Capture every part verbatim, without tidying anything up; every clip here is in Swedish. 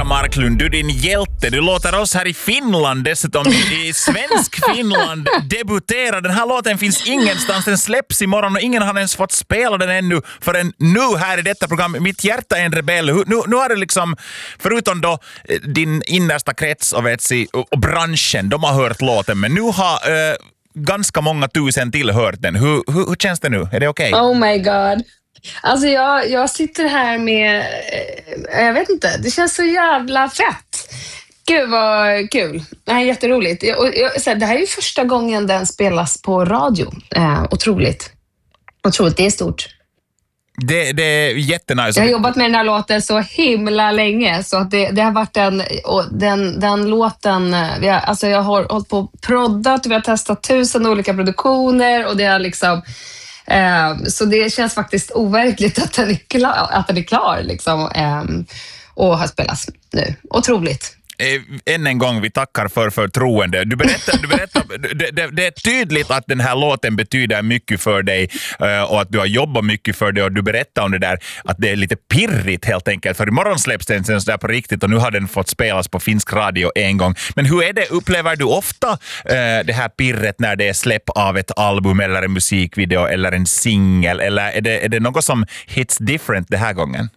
Marklund, du din hjälte. Du låter oss här i Finland, dessutom i svensk Finland, debutera. Den här låten finns ingenstans. Den släpps imorgon och ingen har ens fått spela den ännu förrän nu här i detta program. Mitt hjärta är en rebell. Nu, nu har det liksom, förutom då din innersta krets och, vetsi, och branschen, de har hört låten. Men nu har äh, ganska många tusen till hört den. Hur, hur, hur känns det nu? Är det okej? Okay? Oh my god. Alltså jag, jag sitter här med, jag vet inte, det känns så jävla fett. Gud vad kul. Det här är jätteroligt. Och jag, så här, det här är ju första gången den spelas på radio. Eh, otroligt. Otroligt, det är stort. Det, det är jättenice. Jag har jobbat med den här låten så himla länge så att det, det har varit en, och den, den låten, vi har, alltså jag har hållit på och proddat och vi har testat tusen olika produktioner och det har liksom, eh, så det känns faktiskt overkligt att den är klar, att den är klar liksom, eh, och har spelats nu. Otroligt. Eh, än en gång, vi tackar för förtroende. Du berättar, du berättar, det, det, det är tydligt att den här låten betyder mycket för dig eh, och att du har jobbat mycket för det och du berättar om det där, att det är lite pirrigt helt enkelt. För imorgon släpps den sen så där på riktigt och nu har den fått spelas på finsk radio en gång. Men hur är det, upplever du ofta eh, det här pirret när det är släpp av ett album eller en musikvideo eller en singel? Eller är det, är det något som hits different den här gången?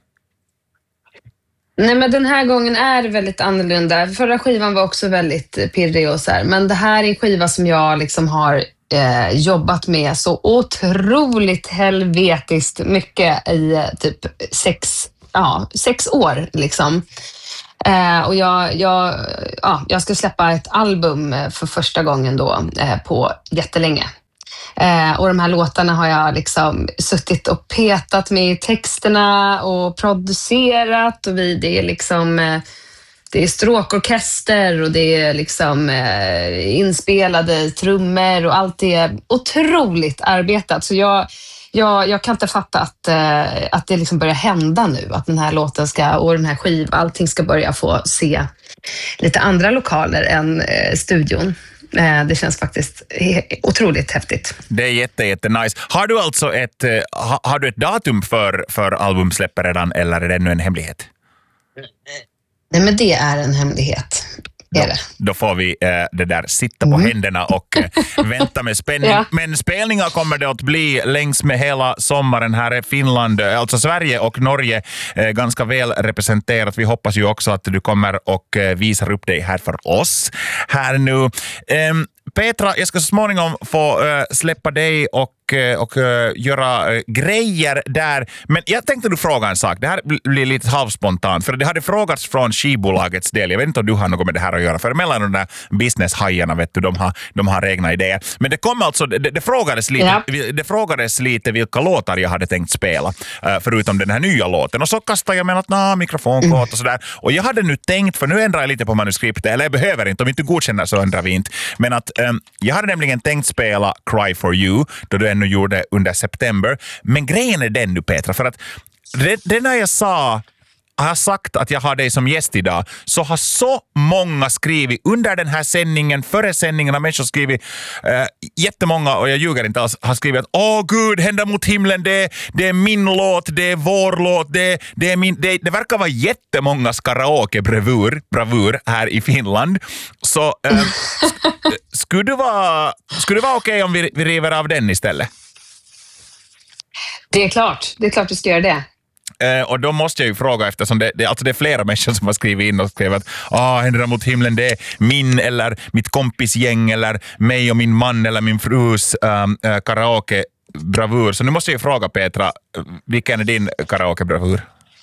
Nej, men den här gången är det väldigt annorlunda. Förra skivan var också väldigt pirrig och så här. Men det här är en skiva som jag liksom har eh, jobbat med så otroligt helvetiskt mycket i eh, typ sex, ja, sex år liksom. Eh, och jag, jag, ja, jag ska släppa ett album för första gången då eh, på jättelänge. Eh, och de här låtarna har jag liksom suttit och petat med i texterna och producerat och vi, det är liksom eh, det är stråkorkester och det är liksom eh, inspelade trummor och allt är otroligt arbetat så jag, jag, jag kan inte fatta att, eh, att det liksom börjar hända nu, att den här låten ska och den här skivan, allting ska börja få se lite andra lokaler än eh, studion. Det känns faktiskt otroligt häftigt. Det är jätte, jätte nice. Har du alltså ett, har du ett datum för, för albumsläppet redan eller är det ännu en hemlighet? Nej, men det är en hemlighet. Då, då får vi eh, det där sitta på mm. händerna och eh, vänta med spänning. Ja. Men spelningar kommer det att bli längs med hela sommaren. Här är Finland, alltså Sverige och Norge eh, ganska väl representerat. Vi hoppas ju också att du kommer och eh, visar upp dig här för oss här nu. Eh, Petra, jag ska så småningom få uh, släppa dig och, uh, och uh, göra uh, grejer där. Men jag tänkte du fråga en sak. Det här blir lite halvspontant. För det hade frågats från skibolagets del. Jag vet inte om du har något med det här att göra. För mellan de där businesshajarna, vet du, de har, de har egna idéer. Men det kom alltså, det, det, frågades lite, ja. det frågades lite vilka låtar jag hade tänkt spela. Uh, förutom den här nya låten. Och så kastade jag med något nah, mikrofonkort och sådär. Och jag hade nu tänkt, för nu ändrar jag lite på manuskriptet. Eller jag behöver inte, om inte godkänner så ändrar vi inte. Men att Um, jag hade nämligen tänkt spela Cry for You då du ännu gjorde under september. Men grejen är den nu, Petra, för att det, det när jag sa har sagt att jag har dig som gäst idag så har så många skrivit under den här sändningen, före sändningen har människor skrivit äh, jättemånga, och jag ljuger inte alls, har skrivit att åh gud, Hända mot himlen, det, det är min låt, det är vår låt, det, det, är min, det, det verkar vara jättemångas karaoke-bravur bravur här i Finland. Så äh, skulle det vara, skulle det vara okej om vi, vi river av den istället? Det är klart, det är klart du ska göra det. Uh, och då måste jag ju fråga, eftersom det, det, alltså det är flera människor som har skrivit in och skrivit att ah, Hända mot himlen, det är min eller mitt kompisgäng eller mig och min man eller min frus um, uh, karaoke-bravur. Så nu måste jag ju fråga, Petra, vilken är din karaoke-bravur?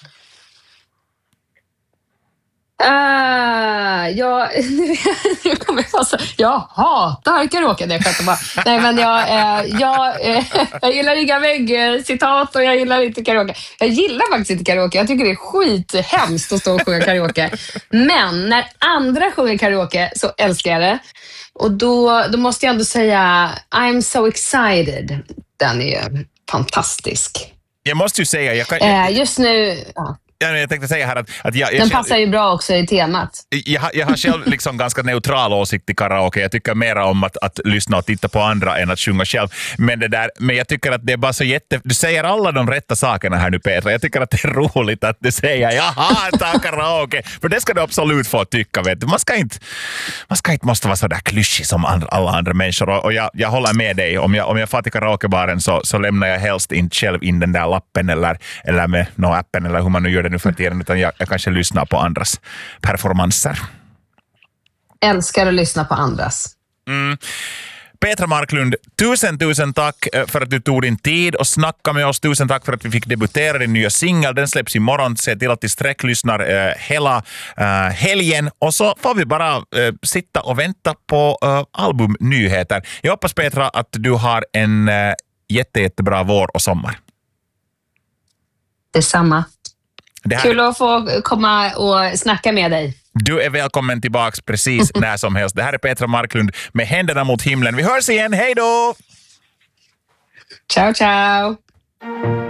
Uh, jag, nu kommer jag, alltså, jag hatar karaoke. Det är bara. Nej, men jag, uh, jag, uh, jag gillar inga vägg-citat och jag gillar inte karaoke. Jag gillar faktiskt inte karaoke. Jag tycker det är skithemskt att stå och sjunga karaoke. Men när andra sjunger karaoke så älskar jag det. Och då, då måste jag ändå säga I'm so excited. Den är ju fantastisk. Jag måste ju säga... Jag kan, uh, just nu... Uh. Ja, jag tänkte säga här att, att jag, jag Den själv, passar ju bra också i temat. Jag, jag har själv liksom ganska neutral åsikt i karaoke. Jag tycker mer om att, att lyssna och titta på andra än att sjunga själv. Men, det där, men jag tycker att det är bara så jätte... Du säger alla de rätta sakerna här nu, Petra. Jag tycker att det är roligt att du säger jaha, ta karaoke. För det ska du absolut få tycka, vet du. Man ska inte, man ska inte måste vara så där klyschig som andra, alla andra människor. Och, och jag, jag håller med dig. Om jag, om jag far till karaokebaren så, så lämnar jag helst inte själv in den där lappen eller, eller med någon appen eller hur man nu gör det nu för tiden, utan jag, jag kanske lyssnar på andras performanser. Älskar att lyssna på andras. Mm. Petra Marklund, tusen tusen tack för att du tog din tid och snacka med oss. Tusen tack för att vi fick debutera din nya singel. Den släpps imorgon. Se till att ni sträcklyssnar eh, hela eh, helgen. Och så får vi bara eh, sitta och vänta på eh, albumnyheter. Jag hoppas, Petra, att du har en eh, jätte, jättebra vår och sommar. Detsamma. Det här... Kul att få komma och snacka med dig. Du är välkommen tillbaks precis när som helst. Det här är Petra Marklund med händerna mot himlen. Vi hörs igen. Hej då! Ciao, ciao!